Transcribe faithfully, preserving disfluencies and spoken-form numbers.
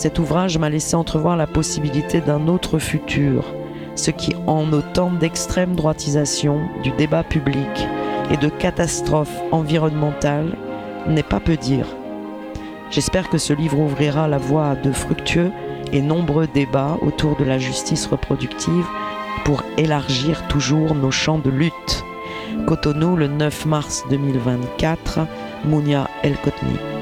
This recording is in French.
Cet ouvrage m'a laissé entrevoir la possibilité d'un autre futur, ce qui, en autant d'extrême droitisation du débat public et de catastrophes environnementales, n'est pas peu dire. J'espère que ce livre ouvrira la voie à de fructueux et nombreux débats autour de la justice reproductive pour élargir toujours nos champs de lutte. Cotonou, le neuf mars deux mille vingt-quatre, Mounia El Kotni.